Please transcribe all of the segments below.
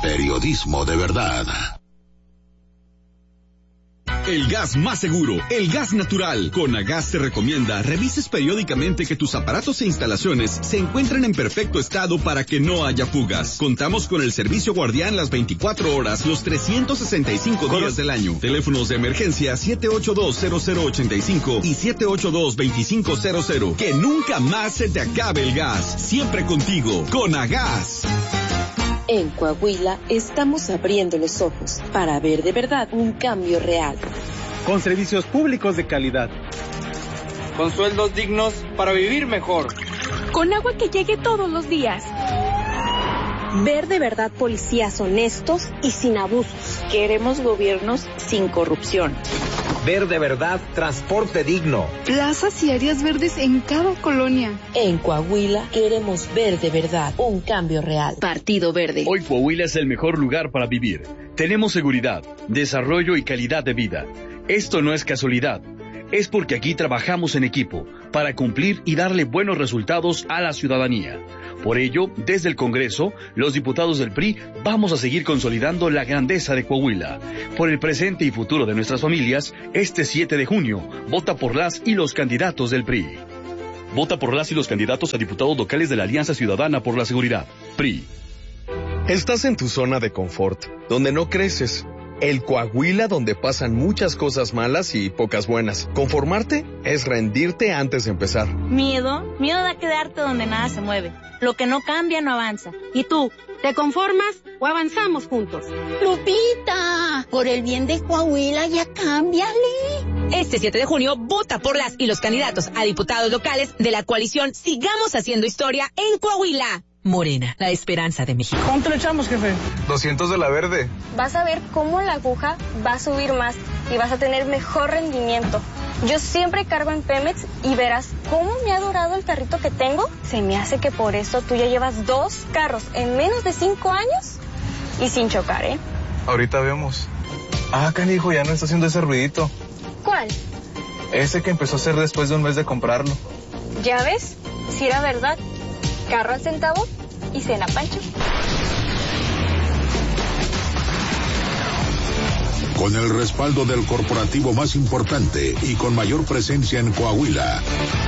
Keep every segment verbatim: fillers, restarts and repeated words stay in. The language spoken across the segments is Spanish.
Periodismo de verdad. El gas más seguro, el gas natural. Conagas te recomienda revises periódicamente que tus aparatos e instalaciones se encuentren en perfecto estado para que no haya fugas. Contamos con el servicio guardián las veinticuatro horas, los trescientos sesenta y cinco días del año. Teléfonos de emergencia siete ocho dos cero cero ocho cinco y siete ocho dos dos cinco cero cero. Que nunca más se te acabe el gas. Siempre contigo, Conagas. En Coahuila estamos abriendo los ojos para ver de verdad un cambio real. Con servicios públicos de calidad. Con sueldos dignos para vivir mejor. Con agua que llegue todos los días. Ver de verdad policías honestos y sin abusos. Queremos gobiernos sin corrupción. Ver de verdad transporte digno. Plazas y áreas verdes en cada colonia. En Coahuila queremos ver de verdad un cambio real. Partido Verde. Hoy Coahuila es el mejor lugar para vivir. Tenemos seguridad, desarrollo y calidad de vida. Esto no es casualidad. Es porque aquí trabajamos en equipo para cumplir y darle buenos resultados a la ciudadanía. Por ello, desde el Congreso, los diputados del P R I vamos a seguir consolidando la grandeza de Coahuila. Por el presente y futuro de nuestras familias, este siete de junio, vota por las y los candidatos del P R I. Vota por las y los candidatos a diputados locales de la Alianza Ciudadana por la Seguridad, P R I. Estás en tu zona de confort, donde no creces. El Coahuila donde pasan muchas cosas malas y pocas buenas. Conformarte es rendirte antes de empezar. Miedo, miedo a quedarte donde nada se mueve. Lo que no cambia no avanza. ¿Y tú, te conformas o avanzamos juntos? Lupita, por el bien de Coahuila ya cámbiale. Este siete de junio, vota por las y los candidatos a diputados locales de la coalición Sigamos Haciendo Historia en Coahuila. Morena, la esperanza de México. ¿Cuánto le echamos, jefe? doscientos de la verde. Vas a ver cómo la aguja va a subir más y vas a tener mejor rendimiento. Yo siempre cargo en Pemex y verás cómo me ha durado el carrito que tengo. Se me hace que por eso tú ya llevas dos carros en menos de cinco años y sin chocar, ¿eh? Ahorita vemos. Ah, canijo, ya no está haciendo ese ruidito. ¿Cuál? Ese que empezó a hacer después de un mes de comprarlo. ¿Ya ves? Si era verdad. Carro al centavo y cena Pancho. Con el respaldo del corporativo más importante y con mayor presencia en Coahuila.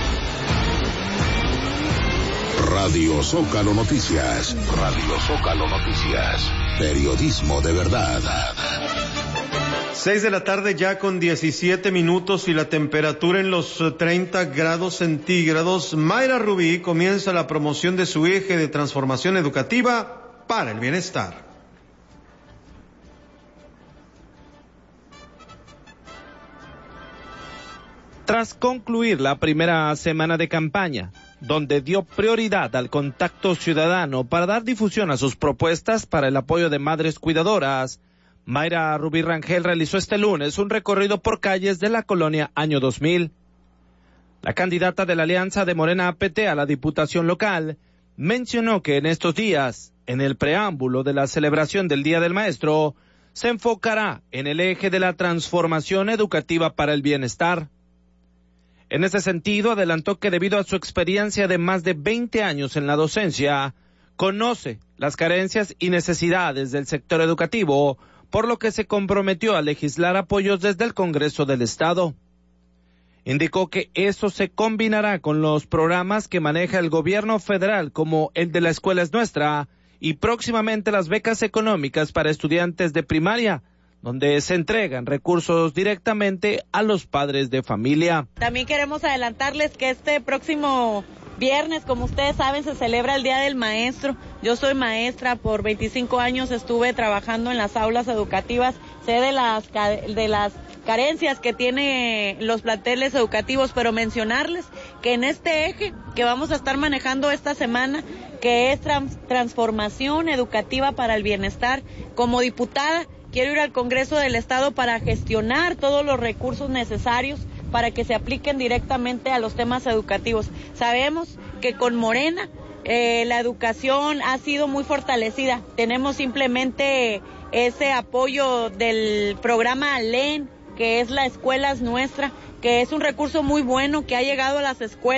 Radio Zócalo Noticias. Radio Zócalo Noticias. Periodismo de verdad. Seis de la tarde ya con diecisiete minutos y la temperatura en los treinta grados centígrados. Mayra Rubí comienza la promoción de su eje de transformación educativa para el bienestar. Tras concluir la primera semana de campaña, donde dio prioridad al contacto ciudadano para dar difusión a sus propuestas para el apoyo de madres cuidadoras, Mayra Rubí Rangel realizó este lunes un recorrido por calles de la colonia Año dos mil. La candidata de la Alianza de Morena P T a la Diputación Local mencionó que en estos días, en el preámbulo de la celebración del Día del Maestro, se enfocará en el eje de la transformación educativa para el bienestar. En ese sentido, adelantó que debido a su experiencia de más de veinte años en la docencia, conoce las carencias y necesidades del sector educativo, por lo que se comprometió a legislar apoyos desde el Congreso del Estado. Indicó que eso se combinará con los programas que maneja el gobierno federal, como el de La Escuela es Nuestra, y próximamente las becas económicas para estudiantes de primaria, donde se entregan recursos directamente a los padres de familia. También queremos adelantarles que este próximo viernes, como ustedes saben, se celebra el Día del Maestro. Yo soy maestra, por veinticinco años estuve trabajando en las aulas educativas, sé de las, de las carencias que tienen los planteles educativos, pero mencionarles que en este eje que vamos a estar manejando esta semana, que es trans, transformación educativa para el bienestar, como diputada quiero ir al Congreso del Estado para gestionar todos los recursos necesarios para que se apliquen directamente a los temas educativos. Sabemos que con Morena eh, la educación ha sido muy fortalecida. Tenemos simplemente ese apoyo del programa L E N, que es La Escuela es Nuestra, que es un recurso muy bueno que ha llegado a las escuelas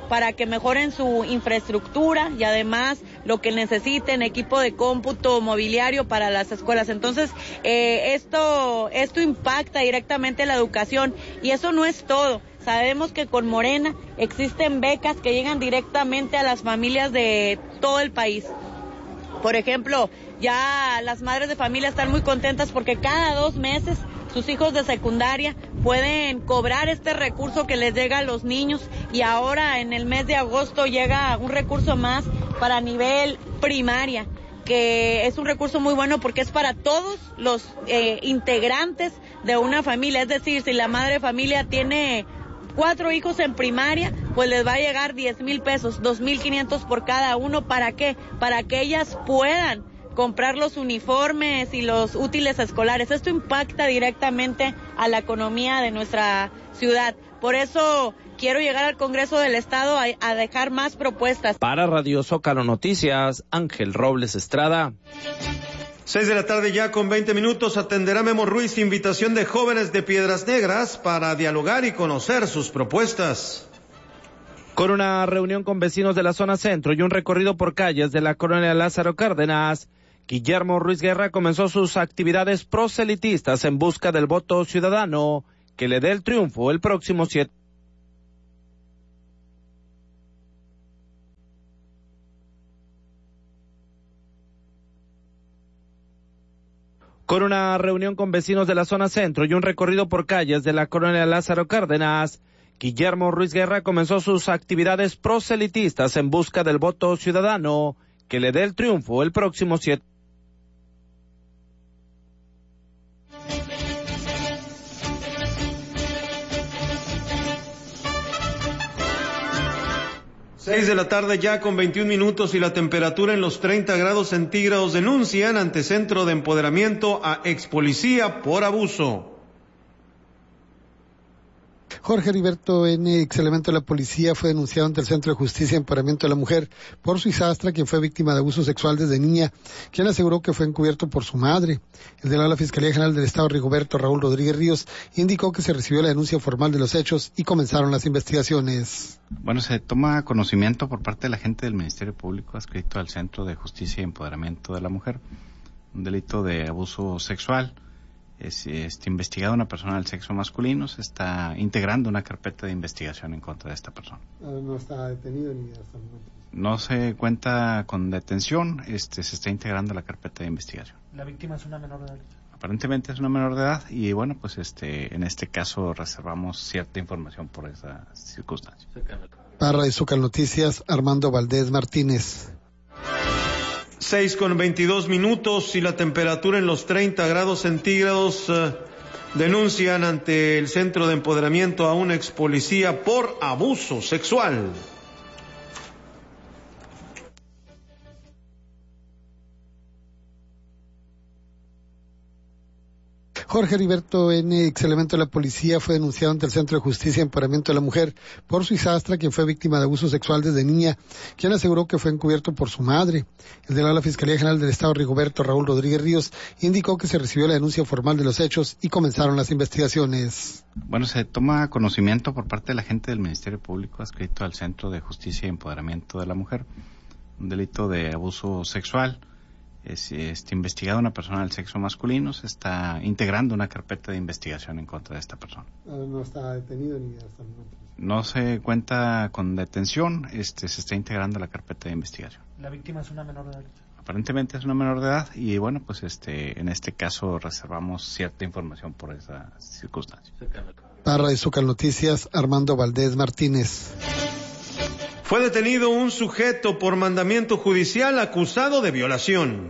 para que mejoren su infraestructura y además lo que necesiten, equipo de cómputo, mobiliario para las escuelas. Entonces, eh, esto, esto impacta directamente la educación y eso no es todo. Sabemos que con Morena existen becas que llegan directamente a las familias de todo el país. Por ejemplo, ya las madres de familia están muy contentas porque cada dos meses sus hijos de secundaria pueden cobrar este recurso que les llega a los niños y ahora en el mes de agosto llega un recurso más para nivel primaria, que es un recurso muy bueno porque es para todos los eh, integrantes de una familia. Es decir, si la madre de familia tiene cuatro hijos en primaria, pues les va a llegar diez mil pesos, dos mil quinientos por cada uno. ¿Para qué? Para que ellas puedan comprar los uniformes y los útiles escolares. Esto impacta directamente a la economía de nuestra ciudad. Por eso quiero llegar al Congreso del Estado a, a dejar más propuestas. Para Radio Zócalo Noticias, Ángel Robles Estrada. Seis de la tarde ya con veinte minutos, atenderá Memo Ruiz invitación de jóvenes de Piedras Negras para dialogar y conocer sus propuestas. Con una reunión con vecinos de la zona centro y un recorrido por calles de la colonia Lázaro Cárdenas, Guillermo Ruiz Guerra comenzó sus actividades proselitistas en busca del voto ciudadano que le dé el triunfo el próximo siete. Con una reunión con vecinos de la zona centro y un recorrido por calles de la colonia Lázaro Cárdenas, Guillermo Ruiz Guerra comenzó sus actividades proselitistas en busca del voto ciudadano que le dé el triunfo el próximo siete. Seis de la tarde ya con veintiún minutos y la temperatura en los treinta grados centígrados. Denuncian ante Centro de Empoderamiento a ex policía por abuso. Jorge Heriberto N., ex elemento de la policía, fue denunciado ante el Centro de Justicia y Empoderamiento de la Mujer por su hijastra, quien fue víctima de abuso sexual desde niña, quien aseguró que fue encubierto por su madre. El delegado de la Fiscalía General del Estado, Rigoberto Raúl Rodríguez Ríos, indicó que se recibió la denuncia formal de los hechos y comenzaron las investigaciones. Bueno, se toma conocimiento por parte de la gente del Ministerio Público adscrito al Centro de Justicia y Empoderamiento de la Mujer, un delito de abuso sexual. Es, es investigada una persona del sexo masculino, se está integrando una carpeta de investigación en contra de esta persona. No está detenido ni hasta el momento. No se cuenta con detención, este, se está integrando la carpeta de investigación. ¿La víctima es una menor de edad? Aparentemente es una menor de edad y bueno, pues este, en este caso reservamos cierta información por esa circunstancia. Para Radio Zócalo Noticias, Armando Valdés Martínez. Seis con veintidós minutos y la temperatura en los treinta grados centígrados. Eh, denuncian ante el Centro de Empoderamiento a un ex policía por abuso sexual. Jorge Heriberto N., ex elemento de la policía, fue denunciado ante el Centro de Justicia y Empoderamiento de la Mujer por su hijastra, quien fue víctima de abuso sexual desde niña, quien aseguró que fue encubierto por su madre. El delegado de la Fiscalía General del Estado, Rigoberto Raúl Rodríguez Ríos, indicó que se recibió la denuncia formal de los hechos y comenzaron las investigaciones. Bueno, se toma conocimiento por parte de la gente del Ministerio Público adscrito al Centro de Justicia y Empoderamiento de la Mujer, un delito de abuso sexual. Es, es investigada una persona del sexo masculino, se está integrando una carpeta de investigación en contra de esta persona. No está detenido ni hasta el momento. No se cuenta con detención, este, se está integrando la carpeta de investigación. ¿La víctima es una menor de edad? Aparentemente es una menor de edad y bueno, pues este, en este caso reservamos cierta información por esa circunstancia. Para Radio Zócalo Noticias, Armando Valdés Martínez. Fue detenido un sujeto por mandamiento judicial acusado de violación.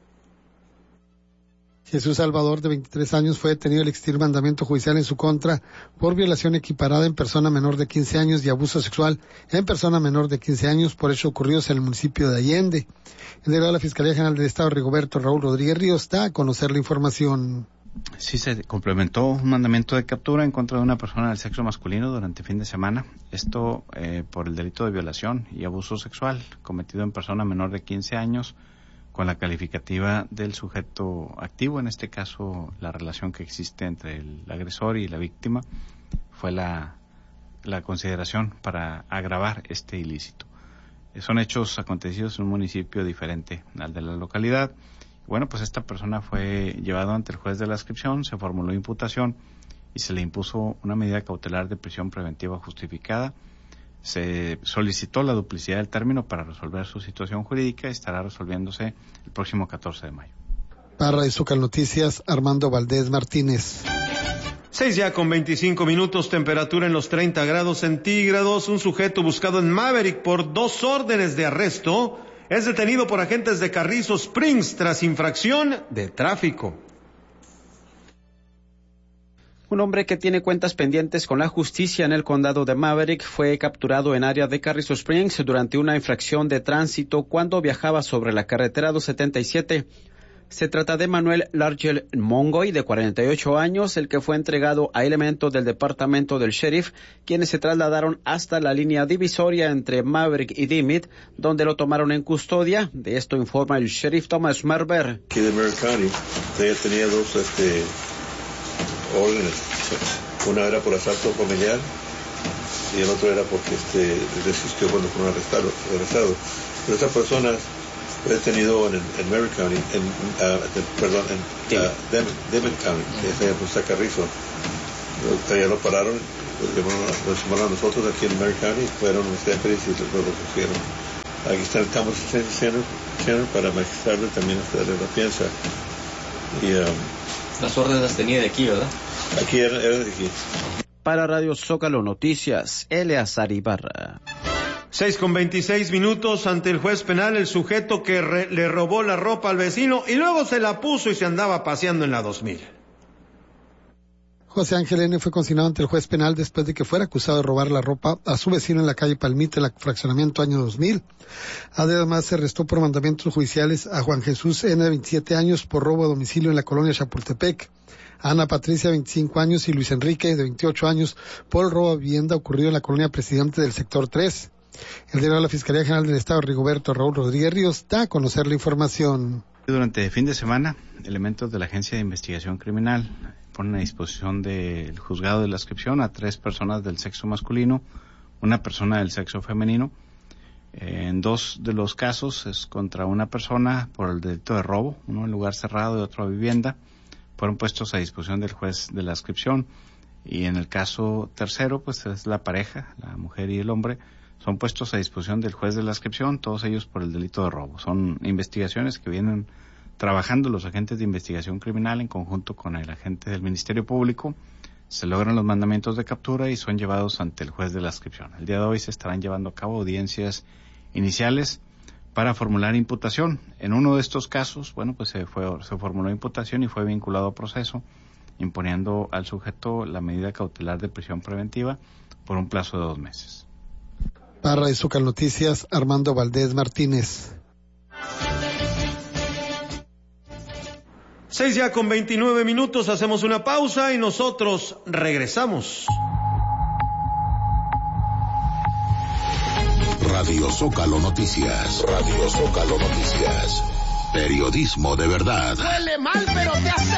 Jesús Salvador, de veintitrés años, fue detenido al existir mandamiento judicial en su contra por violación equiparada en persona menor de quince años y abuso sexual en persona menor de quince años por hechos ocurridos en el municipio de Allende. El delegado de la Fiscalía General del Estado, Rigoberto Raúl Rodríguez Ríos, da a conocer la información. Sí, se complementó un mandamiento de captura en contra de una persona del sexo masculino durante fin de semana. Esto eh, por el delito de violación y abuso sexual cometido en persona menor de quince años con la calificativa del sujeto activo. En este caso, la relación que existe entre el agresor y la víctima fue la la consideración para agravar este ilícito. Son hechos acontecidos en un municipio diferente al de la localidad. Bueno, pues esta persona fue llevado ante el juez de la adscripción, se formuló imputación y se le impuso una medida cautelar de prisión preventiva justificada. Se solicitó la duplicidad del término para resolver su situación jurídica y estará resolviéndose el próximo catorce de mayo. Para Radio Zócalo Noticias, Armando Valdés Martínez. Seis ya con veinticinco minutos, temperatura en los treinta grados centígrados. Un sujeto buscado en Maverick por dos órdenes de arresto es detenido por agentes de Carrizo Springs tras infracción de tráfico. Un hombre que tiene cuentas pendientes con la justicia en el condado de Maverick fue capturado en área de Carrizo Springs durante una infracción de tránsito cuando viajaba sobre la carretera doscientos setenta y siete. Se trata de Manuel Largel Mongoy, de cuarenta y ocho años, el que fue entregado a elementos del departamento del sheriff, quienes se trasladaron hasta la línea divisoria entre Maverick y Dimmitt, donde lo tomaron en custodia. De esto informa el sheriff Thomas Merber. Aquí de Merritt County, ella tenía dos este, órdenes. Una era por asalto familiar y el otro era porque este, resistió cuando fueron arrestados. Arrestado. Pero esta persona fue detenido en, en Merritt County, en, uh, de, perdón, en uh, Dimmitt County, que es allá Carrizo. Ya lo pararon, lo llamaron a nosotros aquí en Merritt County, fueron los deputies y lo pusieron. Aquí está el Campus Center, Center para magistrarle también hasta de la fianza. Y, um, las órdenes las tenía de aquí, ¿verdad? Aquí era, era de aquí. Para Radio Zócalo Noticias, Eleazar Ibarra. Seis con veintiséis minutos, ante el juez penal el sujeto que re, le robó la ropa al vecino y luego se la puso y se andaba paseando en la dos mil. José Ángel N. fue consignado ante el juez penal después de que fuera acusado de robar la ropa a su vecino en la calle Palmita, en el fraccionamiento año dos mil. Además, se arrestó por mandamientos judiciales a Juan Jesús N., de veintisiete años, por robo a domicilio en la colonia Chapultepec. A Ana Patricia, veinticinco años, y Luis Enrique, de veintiocho años, por el robo a vivienda ocurrido en la colonia Presidente del sector tres. El director de la Fiscalía General del Estado, Rigoberto Raúl Rodríguez Ríos, da a conocer la información. Durante el fin de semana, elementos de la Agencia de Investigación Criminal ponen a disposición del juzgado de la adscripción a tres personas del sexo masculino, una persona del sexo femenino. En dos de los casos es contra una persona por el delito de robo, uno en lugar cerrado y otro a vivienda. Fueron puestos a disposición del juez de la adscripción. Y en el caso tercero, pues es la pareja, la mujer y el hombre, son puestos a disposición del juez de la adscripción, todos ellos por el delito de robo. Son investigaciones que vienen trabajando los agentes de investigación criminal en conjunto con el agente del Ministerio Público. Se logran los mandamientos de captura y son llevados ante el juez de la adscripción. El día de hoy se estarán llevando a cabo audiencias iniciales para formular imputación. En uno de estos casos, bueno, pues se fue, se formuló imputación y fue vinculado a proceso, imponiendo al sujeto la medida cautelar de prisión preventiva por un plazo de dos meses. Para Radio Zócalo Noticias, Armando Valdés Martínez. Seis ya con veintinueve minutos, hacemos una pausa y nosotros regresamos. Radio Zócalo Noticias. Radio Zócalo Noticias. Periodismo de verdad. Huele mal, pero te hace